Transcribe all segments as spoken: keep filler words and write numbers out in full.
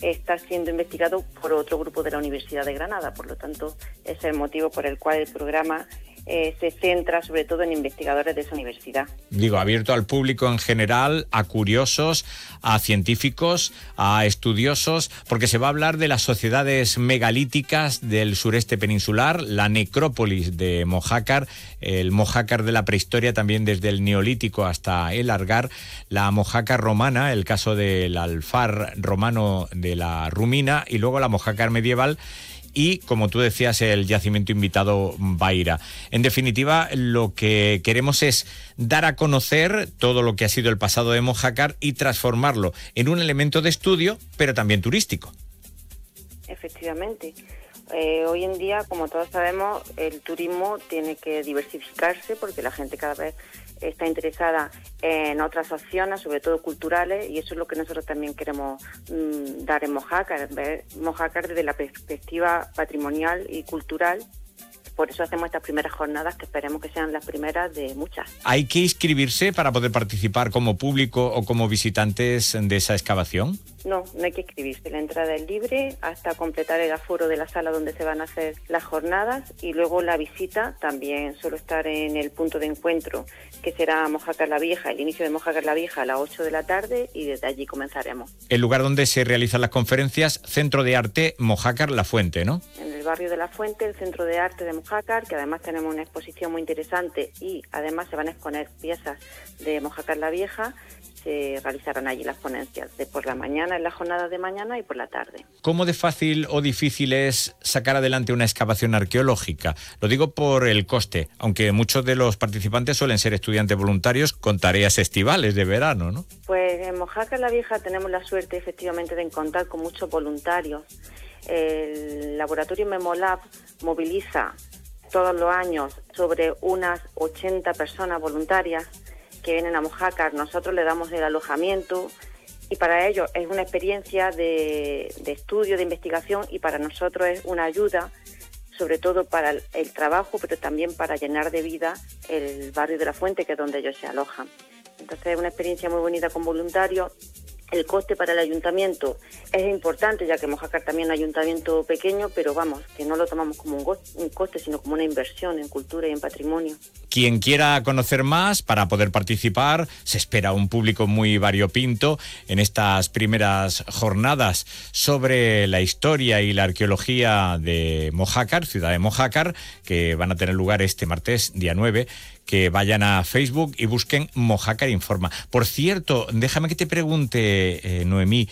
está siendo investigado por otro grupo de la Universidad de Granada. Por lo tanto, ese es el motivo por el cual el programa eh, se centra sobre todo en investigadores de esa universidad. Digo, abierto al público en general, a curiosos, a científicos, a estudiosos, porque se va a hablar de las sociedades megalíticas del sureste peninsular, la necrópolis de Mojácar, el Mojácar de la prehistoria también desde el Neolítico hasta el Argar, la Mojácar romana, el caso del alfar romano de la Rumina, y luego la Mojácar medieval, y, como tú decías, el yacimiento invitado Baira. En definitiva, lo que queremos es dar a conocer todo lo que ha sido el pasado de Mojácar y transformarlo en un elemento de estudio, pero también turístico. Efectivamente. Eh, hoy en día, como todos sabemos, el turismo tiene que diversificarse porque la gente cada vez está interesada en otras opciones, sobre todo culturales, y eso es lo que nosotros también queremos mmm, dar en Mojácar, ver Mojácar desde la perspectiva patrimonial y cultural. Por eso hacemos estas primeras jornadas, que esperemos que sean las primeras de muchas. ¿Hay que inscribirse para poder participar como público o como visitantes de esa excavación? No, no hay que inscribirse. La entrada es libre hasta completar el aforo de la sala donde se van a hacer las jornadas, y luego la visita también solo estar en el punto de encuentro, que será Mojácar la Vieja, el inicio de Mojácar la Vieja a las ocho de la tarde, y desde allí comenzaremos. El lugar donde se realizan las conferencias, Centro de Arte Mojácar La Fuente, ¿no? En el barrio de La Fuente, el Centro de Arte de Mojácar, que además tenemos una exposición muy interesante, y además se van a exponer piezas de Mojácar la Vieja. Se realizarán allí las ponencias de por la mañana, en las jornadas de mañana, y por la tarde. ¿Cómo de fácil o difícil es sacar adelante una excavación arqueológica? Lo digo por el coste, aunque muchos de los participantes suelen ser estudiantes voluntarios con tareas estivales de verano, ¿no? Pues en Mojácar la Vieja tenemos la suerte efectivamente de encontrar con muchos voluntarios. El laboratorio Memolab moviliza todos los años sobre unas ochenta personas voluntarias que vienen a Mojácar. Nosotros le damos el alojamiento, y para ellos es una experiencia de, de estudio, de investigación, y para nosotros es una ayuda, sobre todo para el, el trabajo, pero también para llenar de vida el barrio de La Fuente, que es donde ellos se alojan. Entonces es una experiencia muy bonita con voluntarios. El coste para el ayuntamiento es importante, ya que Mojácar también es un ayuntamiento pequeño, pero vamos, que no lo tomamos como un, un coste, sino como una inversión en cultura y en patrimonio. Quien quiera conocer más, para poder participar, se espera un público muy variopinto en estas primeras jornadas sobre la historia y la arqueología de Mojácar, ciudad de Mojácar, que van a tener lugar este martes, día nueve, que vayan a Facebook y busquen Mojácar Informa. Por cierto, déjame que te pregunte, eh, Noemí,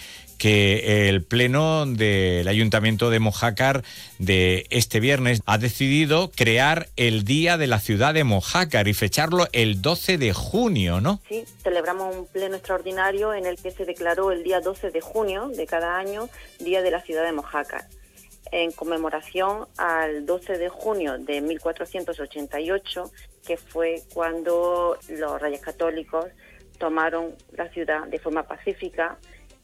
que el Pleno del Ayuntamiento de Mojácar de este viernes ha decidido crear el Día de la Ciudad de Mojácar y fecharlo el doce de junio, ¿no? Sí, celebramos un pleno extraordinario en el que se declaró el día doce de junio de cada año Día de la Ciudad de Mojácar, en conmemoración al doce de junio de mil cuatrocientos ochenta y ocho, que fue cuando los Reyes Católicos tomaron la ciudad de forma pacífica,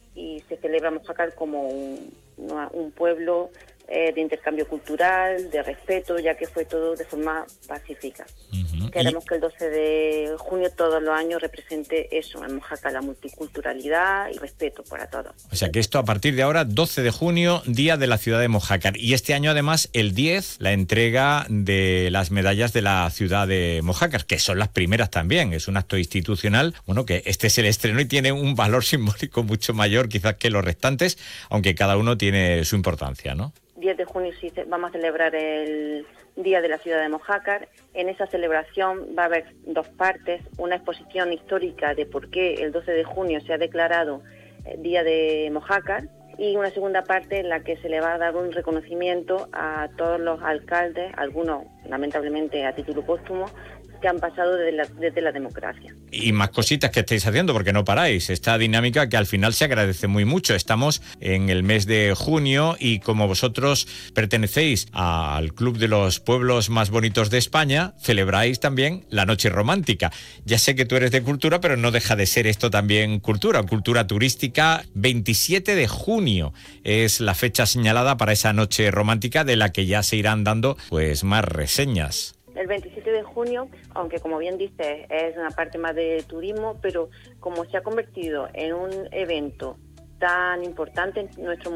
y se celebra Mojácar como un, un pueblo eh, de intercambio cultural, de respeto, ya que fue todo de forma pacífica. Uh-huh. Queremos y... que el doce de junio todos los años represente eso, en Mojácar, la multiculturalidad y respeto para todos. O sea que esto a partir de ahora, doce de junio, Día de la Ciudad de Mojácar. Y este año además, el diez, la entrega de las medallas de la ciudad de Mojácar, que son las primeras también. Es un acto institucional, bueno, que este es el estreno y tiene un valor simbólico mucho mayor quizás que los restantes, aunque cada uno tiene su importancia, ¿no? diez de junio sí vamos a celebrar el Día de la Ciudad de Mojácar. En esa celebración va a haber dos partes, una exposición histórica de por qué el doce de junio se ha declarado Día de Mojácar, y una segunda parte en la que se le va a dar un reconocimiento a todos los alcaldes, algunos lamentablemente a título póstumo, que han pasado desde la, desde la democracia. Y más cositas que estáis haciendo, porque no paráis. Esta dinámica que al final se agradece muy mucho. Estamos en el mes de junio y como vosotros pertenecéis al Club de los Pueblos Más Bonitos de España, celebráis también la Noche Romántica. Ya sé que tú eres de cultura, pero no deja de ser esto también cultura, cultura turística. veintisiete de junio es la fecha señalada para esa Noche Romántica, de la que ya se irán dando pues más reseñas. El veintisiete de junio, aunque como bien dices, es una parte más de turismo, pero como se ha convertido en un evento tan importante en nuestro